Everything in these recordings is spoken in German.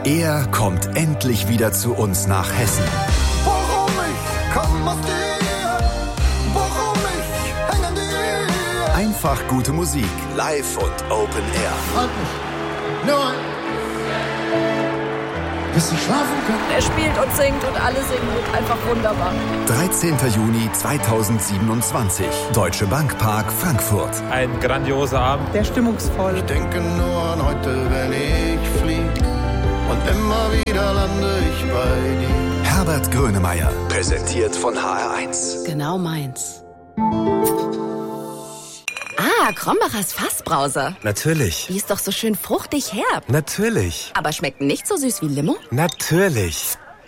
Er kommt endlich wieder zu uns nach Hessen. Warum ich komm aus dir, warum ich häng an dir. Einfach gute Musik, live und Open Air. Halt mich, nur bis ich schlafen kann. Er spielt und singt und alle singen mit. Einfach wunderbar. 13. Juni 2027, Deutsche Bank Park, Frankfurt. Ein grandioser Abend. Der stimmungsvoll. Ich denke nur an heute, wenn ich flieg. Und immer wieder lande ich bei dir. Herbert Grönemeyer, präsentiert von HR1. Genau meins. Krombachers Fassbrause. Natürlich. Die ist doch so schön fruchtig herb. Natürlich. Aber schmeckt nicht so süß wie Limo? Natürlich.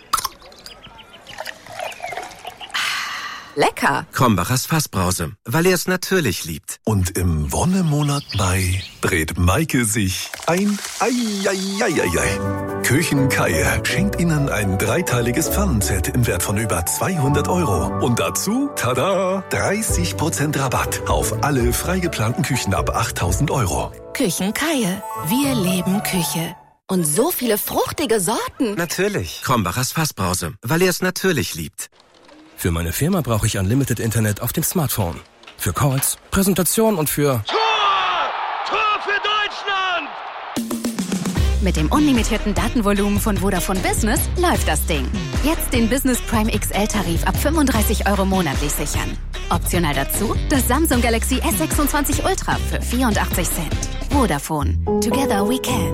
Lecker. Krombachers Fassbrause, weil er es natürlich liebt. Und im Wonnemonat Mai dreht Maike sich ein Ei. Küchenkei schenkt Ihnen ein dreiteiliges Pfannenset im Wert von über 200 €. Und dazu, tada, 30% Rabatt auf alle frei geplanten Küchen ab 8.000 €. Küchenkei. Wir leben Küche. Und so viele fruchtige Sorten. Natürlich. Krombachers Fassbrause, weil er es natürlich liebt. Für meine Firma brauche ich Unlimited Internet auf dem Smartphone. Für Calls, Präsentation und für... Tor für Deutschland! Mit dem unlimitierten Datenvolumen von Vodafone Business läuft das Ding. Jetzt den Business Prime XL-Tarif ab 35 € monatlich sichern. Optional dazu das Samsung Galaxy S26 Ultra für 84 Cent. Vodafone. Together we can.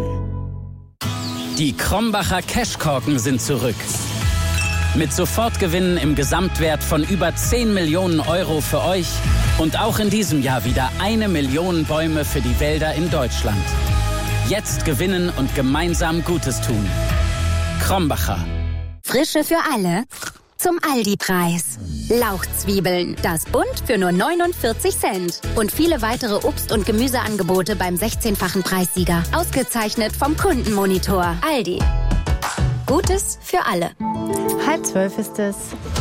Die Krombacher Cashkorken sind zurück. Mit Sofortgewinnen im Gesamtwert von über 10 Millionen € für euch und auch in diesem Jahr wieder 1 Million Bäume für die Wälder in Deutschland. Jetzt gewinnen und gemeinsam Gutes tun. Krombacher. Frische für alle zum Aldi-Preis. Lauchzwiebeln, das Bund für nur 49 Cent. Und viele weitere Obst- und Gemüseangebote beim 16-fachen Preissieger. Ausgezeichnet vom Kundenmonitor. Aldi. Gutes für alle. 11:30 ist es.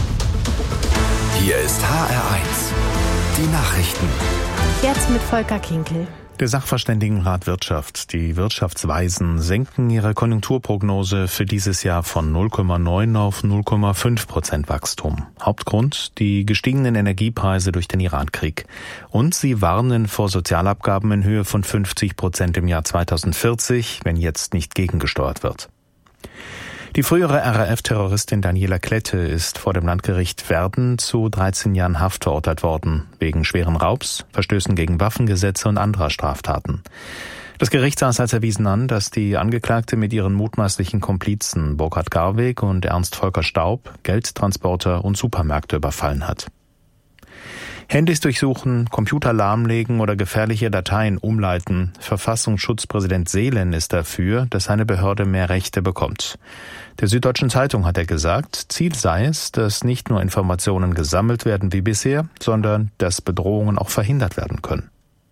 Hier ist HR1. Die Nachrichten. Jetzt mit Volker Kinkel. Der Sachverständigenrat Wirtschaft, die Wirtschaftsweisen, senken ihre Konjunkturprognose für dieses Jahr von 0,9 auf 0,5% Wachstum. Hauptgrund die gestiegenen Energiepreise durch den Irankrieg. Und sie warnen vor Sozialabgaben in Höhe von 50% im Jahr 2040, wenn jetzt nicht gegengesteuert wird. Die frühere RAF-Terroristin Daniela Klette ist vor dem Landgericht Verden zu 13 Jahren Haft verurteilt worden, wegen schweren Raubs, Verstößen gegen Waffengesetze und anderer Straftaten. Das Gericht sah es als erwiesen an, dass die Angeklagte mit ihren mutmaßlichen Komplizen Burkhard Garweg und Ernst Volker Staub Geldtransporter und Supermärkte überfallen hat. Handys durchsuchen, Computer lahmlegen oder gefährliche Dateien umleiten. Verfassungsschutzpräsident Seelen ist dafür, dass seine Behörde mehr Rechte bekommt. Der Süddeutschen Zeitung hat er gesagt, Ziel sei es, dass nicht nur Informationen gesammelt werden wie bisher, sondern dass Bedrohungen auch verhindert werden können.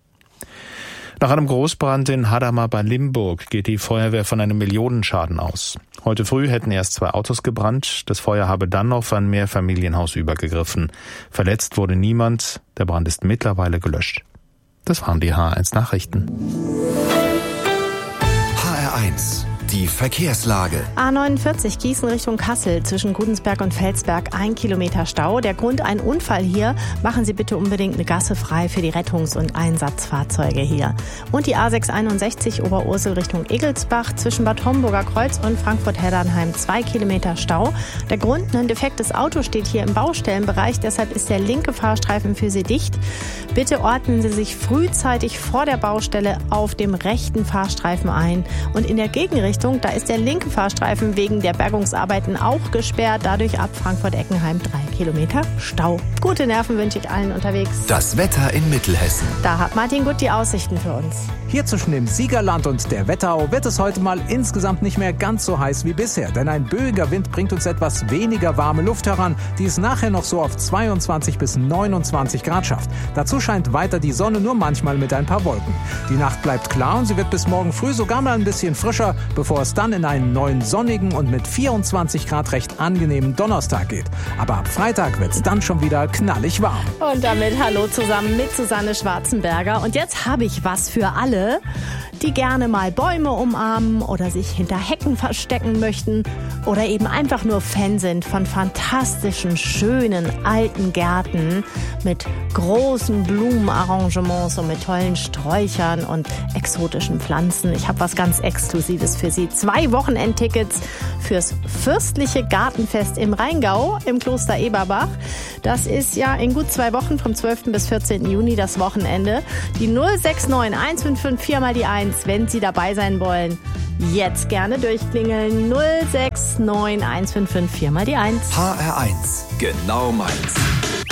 Nach einem Großbrand in Hadamar bei Limburg geht die Feuerwehr von einem Millionenschaden aus. Heute früh hätten erst 2 Autos gebrannt, das Feuer habe dann auf ein Mehrfamilienhaus übergegriffen. Verletzt wurde niemand, der Brand ist mittlerweile gelöscht. Das waren die HR1 Nachrichten. HR1, die Verkehrslage. A49 Gießen Richtung Kassel zwischen Gudensberg und Felsberg 1 Kilometer Stau. Der Grund ein Unfall hier. Machen Sie bitte unbedingt eine Gasse frei für die Rettungs- und Einsatzfahrzeuge hier. Und die A661 Oberursel Richtung Egelsbach zwischen Bad Homburger Kreuz und Frankfurt-Heddernheim 2 Kilometer Stau. Der Grund, ein defektes Auto steht hier im Baustellenbereich, deshalb ist der linke Fahrstreifen für Sie dicht. Bitte ordnen Sie sich frühzeitig vor der Baustelle auf dem rechten Fahrstreifen ein. Und in der Gegenrichtung, da ist der linke Fahrstreifen wegen der Bergungsarbeiten auch gesperrt. Dadurch ab Frankfurt-Eckenheim 3 Kilometer Stau. Gute Nerven wünsche ich allen unterwegs. Das Wetter in Mittelhessen. Da hat Martin Gut die Aussichten für uns. Hier zwischen dem Siegerland und der Wetterau wird es heute mal insgesamt nicht mehr ganz so heiß wie bisher. Denn ein böiger Wind bringt uns etwas weniger warme Luft heran, die es nachher noch so auf 22 bis 29 Grad schafft. Dazu scheint weiter die Sonne, nur manchmal mit ein paar Wolken. Die Nacht bleibt klar und sie wird bis morgen früh sogar mal ein bisschen frischer, bevor es dann in einen neuen sonnigen und mit 24 Grad recht angenehmen Donnerstag geht. Aber ab Freitag wird es dann schon wieder knallig warm. Und damit hallo zusammen mit Susanne Schwarzenberger. Und jetzt habe ich was für alle, die gerne mal Bäume umarmen oder sich hinter Hecken verstecken möchten oder eben einfach nur Fan sind von fantastischen, schönen, alten Gärten mit großen Blumenarrangements und mit tollen Sträuchern und exotischen Pflanzen. Ich habe was ganz Exklusives für Sie. 2 Wochenendtickets fürs fürstliche Gartenfest im Rheingau im Kloster Eberbach. Das ist ja in gut 2 Wochen vom 12. bis 14. Juni das Wochenende. Die 069 155 4 mal die 1, wenn Sie dabei sein wollen. Jetzt gerne durchklingeln. 069 155 4 mal die 1. HR1, genau meins.